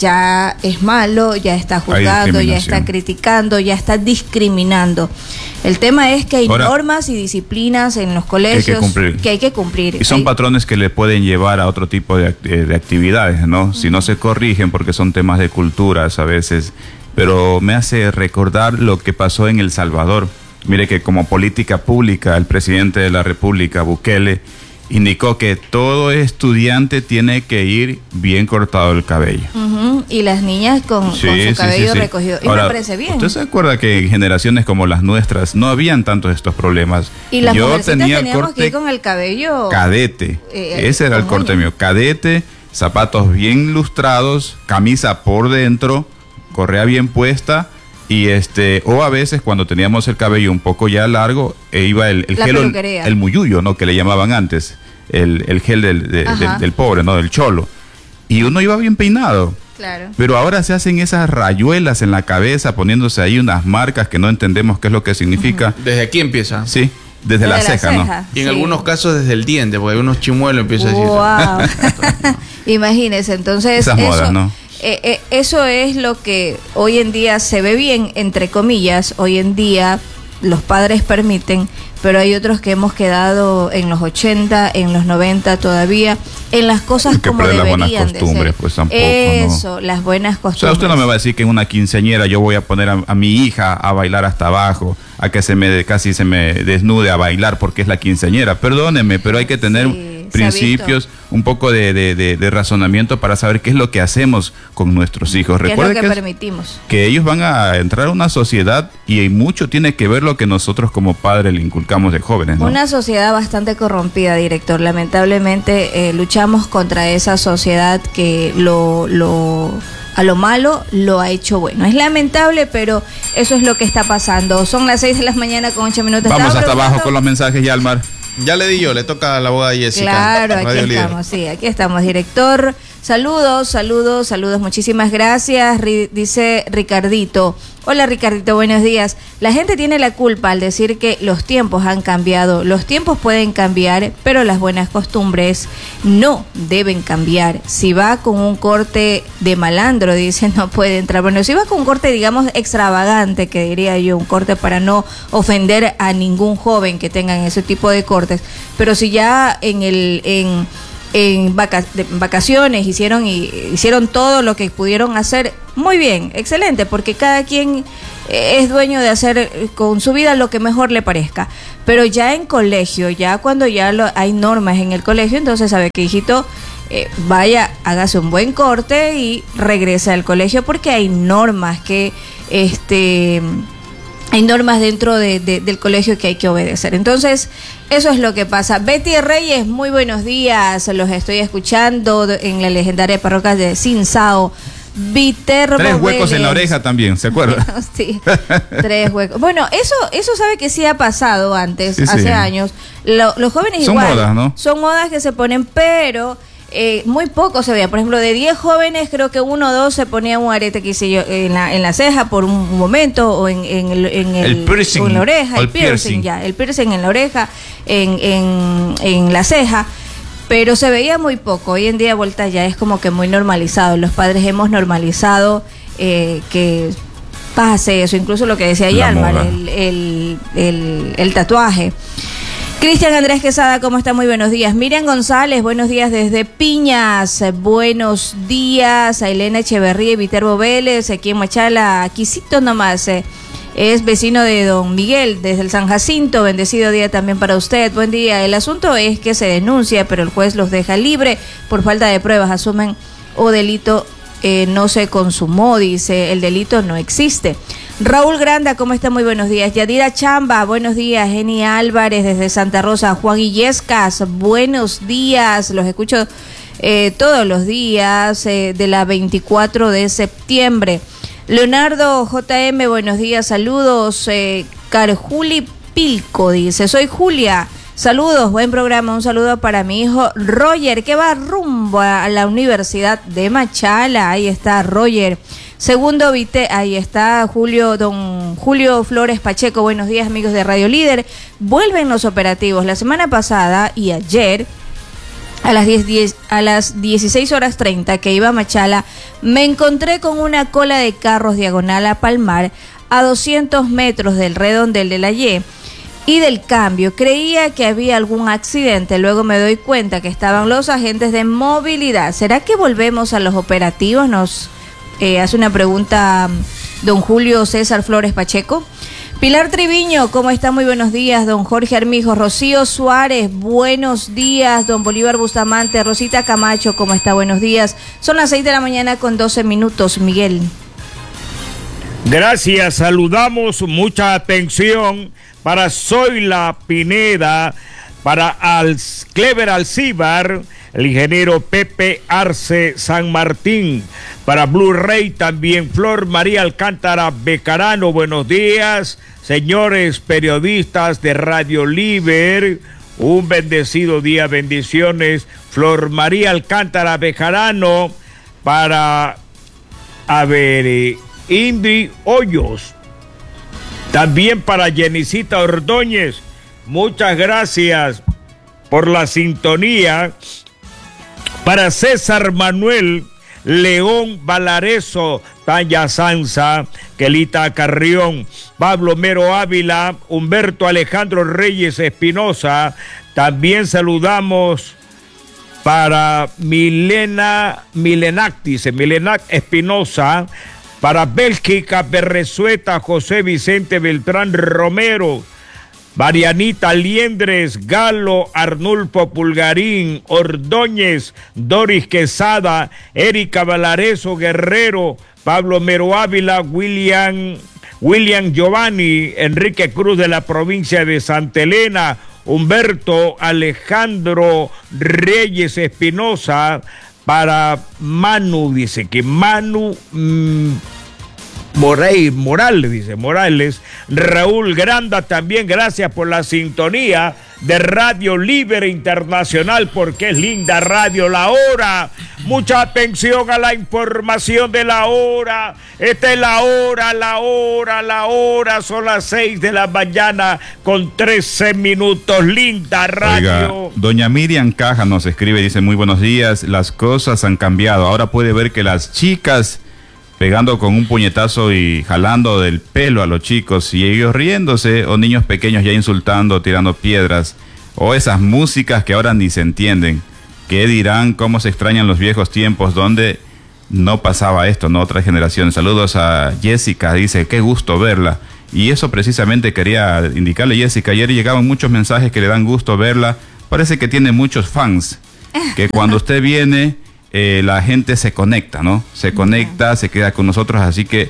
ya es malo, ya está juzgando, ya está criticando, ya está discriminando. El tema es que hay Ahora, normas y disciplinas en los colegios hay que, cumplir. que hay que cumplir. Y son hay... patrones que le pueden llevar a otro tipo de, de actividades, ¿no? Uh-huh. Si no se corrigen, porque son temas de culturas a veces. Pero me hace recordar lo que pasó en El Salvador. Mire que como política pública, el presidente de la República, Bukele, indicó que todo estudiante tiene que ir bien cortado el cabello. Uh-huh. Y las niñas con, sí, con su sí, cabello sí, sí. recogido. Y Ahora, me parece bien. ¿Usted se acuerda que en generaciones como las nuestras no habían tantos estos problemas? Y las Yo mujercitas tenía el teníamos corte que ir con el cabello cadete. Eh, Ese era el corte uña. mío. Cadete, zapatos bien lustrados, camisa por dentro, correa bien puesta. Y este, o a veces cuando teníamos el cabello un poco ya largo, e iba el, el La gel, peluquería. el muyuyo, ¿no? Que le llamaban antes, el, el gel del, de- del, del pobre, ¿no? Del cholo. Y uno iba bien peinado. Claro. Pero ahora se hacen esas rayuelas en la cabeza, poniéndose ahí unas marcas que no entendemos qué es lo que significa. Desde aquí empieza. Sí, desde, Desde la, la ceja, ceja. ¿no? Y en Sí. algunos casos desde el diente, porque unos chimuelos empiezan a decir. Wow. Imagínese, entonces Esas eso, modas, ¿no? eh, eh, eso es lo que hoy en día se ve bien, entre comillas, hoy en día los padres permiten, pero hay otros que hemos quedado en los ochenta, en los noventa todavía, en las cosas Hay que como perder las deberían buenas de costumbres, ser. pues, tampoco, ¿no? Eso, las buenas O costumbres. sea, usted no me va a decir que en una quinceañera yo voy a poner a, a mi hija a bailar hasta abajo, a que se me casi se me desnude a bailar porque es la quinceañera. Perdóneme, pero hay que tener Sí, se ha principios, un poco de, de, de, de razonamiento para saber qué es lo que hacemos con nuestros hijos. ¿Qué es lo Recuerde que, que, es- permitimos? que ellos van a entrar a una sociedad y mucho tiene que ver lo que nosotros como padres le inculcamos de jóvenes, ¿no? Una sociedad bastante corrompida, director. Lamentablemente eh, luchamos contra esa sociedad que lo, lo, a lo malo lo ha hecho bueno. Es lamentable, pero eso es lo que está pasando. Son las seis de la mañana con ocho minutos. Vamos Estaba hasta abajo preguntando- con los mensajes, Yalmar. Ya le di yo, le toca a la abogada Jessica. Claro, aquí Radio Líder. estamos, sí, aquí estamos, director. Saludos, saludos, saludos, muchísimas gracias, Ri- dice Ricardito. Hola Ricardito, buenos días. La gente tiene la culpa al decir que los tiempos han cambiado. Los tiempos pueden cambiar, pero las buenas costumbres no deben cambiar. Si va con un corte de malandro, dice, no puede entrar. Bueno, si va con un corte, digamos, extravagante, que diría yo, un corte para no ofender a ningún joven que tengan ese tipo de cortes. Pero si ya en el... en en vaca- de- vacaciones hicieron y hicieron todo lo que pudieron hacer, muy bien, excelente, porque cada quien eh, es dueño de hacer eh, con su vida lo que mejor le parezca. Pero ya en colegio, ya cuando ya lo, hay normas en el colegio, entonces sabe que hijito, eh, vaya, hágase un buen corte y regrese al colegio, porque hay normas que este hay normas dentro de, de, del colegio que hay que obedecer. Entonces, eso es lo que pasa. Betty Reyes, muy buenos días. Los estoy escuchando en la legendaria parroquia de Cinsao. Viterbo Tres huecos Vélez. en la oreja también, ¿se acuerda? Sí, tres huecos. Bueno, eso eso sabe que sí ha pasado antes, Sí, hace sí. años. Lo- los jóvenes Son igual. modas, ¿no? Son modas que se ponen, pero... Eh, muy poco se veía. Por ejemplo, de diez jóvenes, creo que uno o dos se ponía un arete, qué sé yo, en la, en la ceja por un momento, o en, en, el, en, el, El piercing, o en la oreja, o el el piercing, piercing. ya, el piercing en la oreja, en, en, en la ceja, pero se veía muy poco. Hoy en día, vuelta ya es como que muy normalizado. Los padres hemos normalizado eh, que pase eso, incluso lo que decía La Yalmar, moda. el, el, el, el tatuaje. Cristian Andrés Quesada, ¿cómo está? Muy buenos días. Miriam González, buenos días desde Piñas. Buenos días a Elena Echeverría y Viterbo Vélez, aquí en Machala, aquícito nomás. eh. Es vecino de don Miguel, desde el San Jacinto. Bendecido día también para usted. Buen día. El asunto es que se denuncia, pero el juez los deja libre por falta de pruebas. Asumen o delito eh, no se consumó, dice, el delito no existe. Raúl Granda, ¿cómo está? Muy buenos días. Yadira Chamba, buenos días. Jenny Álvarez desde Santa Rosa. Juan Illescas, buenos días. Los escucho eh, todos los días eh, de la veinticuatro de septiembre. Leonardo J M, buenos días, saludos. Eh, Carjuli Pilco dice, soy Julia. Saludos, buen programa. Un saludo para mi hijo Roger, que va rumbo a la Universidad de Machala. Ahí está Roger. Segundo Vite, ahí está Julio, don Julio Flores Pacheco. Buenos días, amigos de Radio Líder. Vuelven los operativos. La semana pasada y ayer, a las diez, diez, a las dieciséis horas treinta, que iba a Machala, me encontré con una cola de carros diagonal a Palmar, a doscientos metros del redondel de la Y y del cambio. Creía que había algún accidente, luego me doy cuenta que estaban los agentes de movilidad. ¿Será que volvemos a los operativos? Nos eh, hace una pregunta don Julio César Flores Pacheco. Pilar Triviño, ¿cómo está? Muy buenos días. Don Jorge Armijo. Rocío Suárez, buenos días. Don Bolívar Bustamante. Rosita Camacho, ¿cómo está? Buenos días. Son las seis de la mañana con doce minutos, Miguel. Gracias, saludamos, mucha atención para Zoila Pineda, para Al Clever Alcíbar, el ingeniero Pepe Arce San Martín, para Blue Ray también Flor María Alcántara Becarano, buenos días, señores periodistas de Radio Liber, un bendecido día, bendiciones, Flor María Alcántara Becarano, para, a ver, eh, Indy Hoyos, también para Jenicita Ordóñez, muchas gracias por la sintonía. Para César Manuel León Valareso, Tanya Sanza, Quelita Carrión, Pablo Mero Ávila, Humberto Alejandro Reyes Espinosa, también saludamos para Milena Milenac, dice Milenac Espinosa, para Bélgica Berrezueta, José Vicente Beltrán Romero, Marianita Liendres, Galo, Arnulfo Pulgarín, Ordóñez, Doris Quesada, Erika Valareso Guerrero, Pablo Mero Ávila, William, William Giovanni, Enrique Cruz de la provincia de Santa Elena, Humberto Alejandro Reyes Espinosa, para Manu, dice que Manu mmm, Morey, Morales, dice Morales, Raúl Granda también, gracias por la sintonía de Radio Libre Internacional, porque es linda radio la hora, Mucha atención a la información de la hora. Esta es la hora, la hora, la hora. Son las seis de la mañana con trece minutos. Linda radio. Oiga, doña Miriam Caja nos escribe, dice: muy buenos días, las cosas han cambiado. Ahora puede ver que las chicas pegando con un puñetazo y jalando del pelo a los chicos, y ellos riéndose, o niños pequeños ya insultando, tirando piedras, o esas músicas que ahora ni se entienden. ¿Qué dirán? ¿Cómo se extrañan los viejos tiempos donde no pasaba esto, no? Otra generación. Saludos a Jessica, dice: qué gusto verla. Y eso precisamente quería indicarle, Jessica. Ayer llegaban muchos mensajes que le dan gusto verla. Parece que tiene muchos fans, que cuando usted viene, eh, la gente se conecta, ¿no? Se conecta, se queda con nosotros. Así que,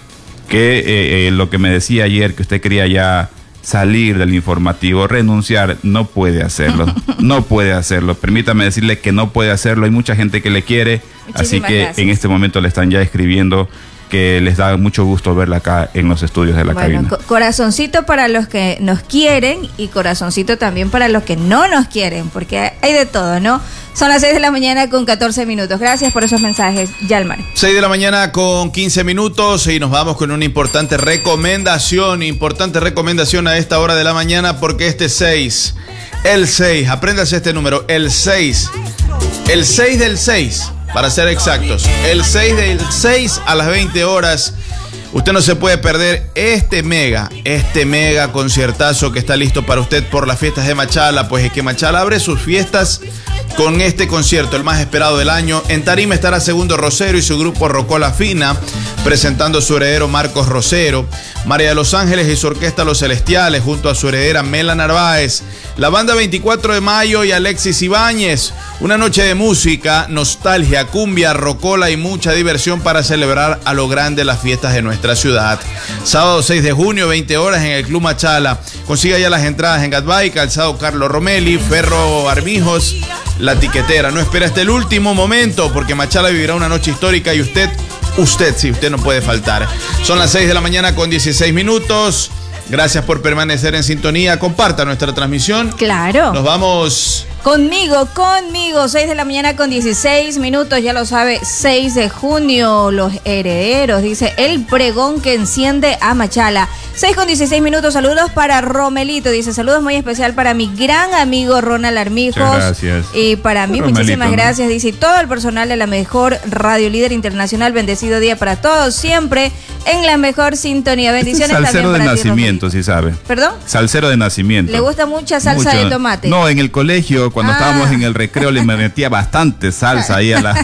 que eh, eh, lo que me decía ayer, que usted quería ya salir del informativo, renunciar, no puede hacerlo, no puede hacerlo. Permítame decirle que no puede hacerlo. Hay mucha gente que le quiere, Muchísimas así que gracias. En este momento le están ya escribiendo que les da mucho gusto verla acá en los estudios de la Bueno, cabina. co- corazoncito para los que nos quieren y corazoncito también para los que no nos quieren, porque hay de todo, ¿no? Son las seis de la mañana con catorce minutos. Gracias por esos mensajes, Yalmar. seis de la mañana con quince minutos y nos vamos con una importante recomendación, importante recomendación a esta hora de la mañana, porque este seis, el seis, apréndase este número, el seis, el seis del seis, para ser exactos, el seis del seis a las veinte horas. Usted no se puede perder este mega, este mega conciertazo que está listo para usted por las fiestas de Machala. Pues es que Machala abre sus fiestas con este concierto, el más esperado del año. En tarima estará Segundo Rosero y su grupo Rocola Fina, presentando a su heredero Marcos Rosero, María de los Ángeles y su orquesta Los Celestiales, junto a su heredera Mela Narváez, la banda veinticuatro de mayo y Alexis Ibáñez. Una noche de música, nostalgia, cumbia, rocola y mucha diversión para celebrar a lo grande las fiestas de nuestra ciudad. Sábado seis de junio, veinte horas en el Club Machala. Consiga ya las entradas en Gatbay, Calzado Carlos Romelli, Ferro Armijos, La Tiquetera. No espera hasta el último momento, porque Machala vivirá una noche histórica y usted, usted, sí, usted no puede faltar. Son las seis de la mañana con dieciséis minutos. Gracias por permanecer en sintonía. Comparta nuestra transmisión. Claro. Nos vamos. Conmigo, conmigo, seis de la mañana con dieciséis minutos, ya lo sabe, seis de junio, los herederos, dice, el pregón que enciende a Machala. seis con dieciséis minutos, saludos para Romelito, dice, saludos muy especial para mi gran amigo Ronald Armijos. Muchas gracias. Y para mí, Romelito, muchísimas ¿no? gracias, dice, y todo el personal de la mejor radio líder internacional, bendecido día para todos, siempre en la mejor sintonía. Bendiciones Este es salsero también de para ti, nacimiento, si sabe. Romelito. ¿Perdón? Salsero de nacimiento. ¿Le gusta mucha salsa Mucho. de tomate? No, en el colegio, cuando Ah. estábamos en el recreo, le metía bastante salsa ahí a la...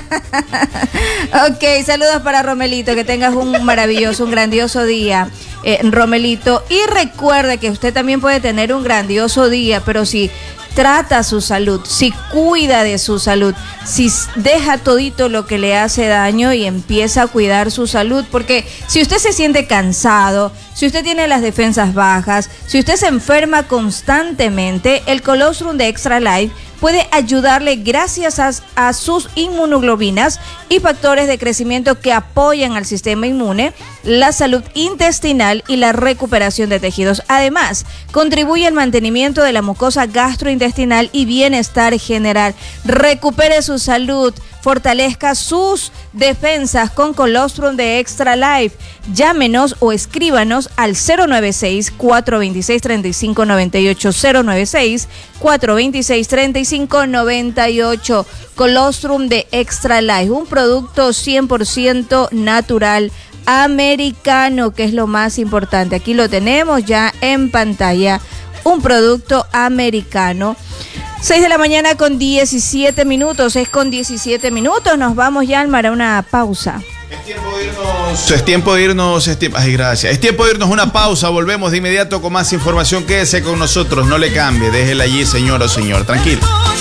Ok, saludos para Romelito, que tengas un maravilloso, un grandioso día, eh, Romelito. Y recuerde que usted también puede tener un grandioso día, pero si trata su salud, si cuida de su salud, si deja todito lo que le hace daño y empieza a cuidar su salud, porque si usted se siente cansado, si usted tiene las defensas bajas, si usted se enferma constantemente, el colostrum de Extra Life puede ayudarle gracias a, a sus inmunoglobinas y factores de crecimiento que apoyan al sistema inmune, la salud intestinal y la recuperación de tejidos. Además, contribuye al mantenimiento de la mucosa gastrointestinal y bienestar general. Recupere su salud, fortalezca sus defensas con colostrum de Extra Life. Llámenos o escríbanos al cero nueve seis, cuatro dos seis, tres cinco nueve ocho, cero nueve seis, cuatro dos seis, tres cinco nueve ocho. Colostrum de Extra Life, un producto cien por ciento natural americano, que es lo más importante. Aquí lo tenemos ya en pantalla, un producto americano. seis de la mañana con diecisiete minutos, es con diecisiete minutos, nos vamos ya a una pausa. Es tiempo de irnos. Es tiempo de irnos. Es tiempo, ay, gracias. Es tiempo de irnos una pausa. Volvemos de inmediato con más información. Quédese con nosotros. No le cambie. Déjela allí, señor o señor. Tranquilo.